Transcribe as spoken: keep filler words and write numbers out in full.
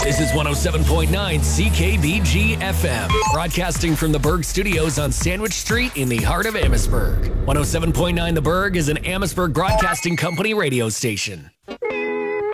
This is one oh seven point nine C K B G F M, broadcasting from the Berg Studios on Sandwich Street in the heart of Amherstburg. one oh seven point nine The Berg is an Amherstburg Broadcasting Company radio station.